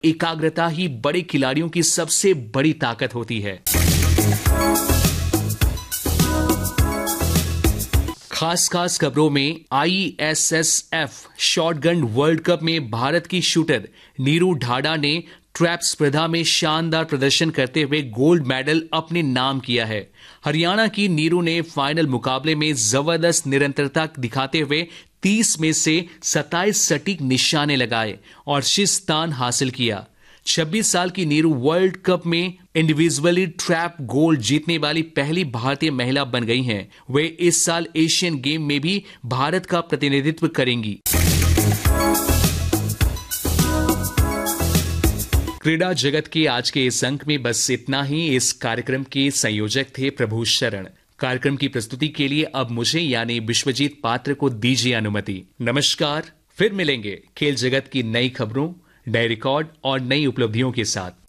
एकाग्रता ही बड़े खिलाड़ियों की सबसे बड़ी ताकत होती है। खास खबरों में ISSF शॉटगन वर्ल्ड कप में भारत की शूटर नीरू ढाडा ने ट्रैप स्पर्धा में शानदार प्रदर्शन करते हुए गोल्ड मेडल अपने नाम किया है। हरियाणा की नीरू ने फाइनल मुकाबले में जबरदस्त निरंतरता दिखाते हुए 30 में से 27 सटीक निशाने लगाए और शीर्ष स्थान हासिल किया। 26 साल की नीरू वर्ल्ड कप में इंडिविजुअली ट्रैप गोल्ड जीतने वाली पहली भारतीय महिला बन गई हैं। वे इस साल एशियन गेम में भी भारत का प्रतिनिधित्व करेंगी। क्रीड़ा जगत के आज के इस अंक में बस इतना ही। इस कार्यक्रम के संयोजक थे प्रभु शरण। कार्यक्रम की प्रस्तुति के लिए अब मुझे यानी विश्वजीत पात्र को दीजिए अनुमति। नमस्कार। फिर मिलेंगे खेल जगत की नई खबरों, नए रिकॉर्ड और नई उपलब्धियों के साथ।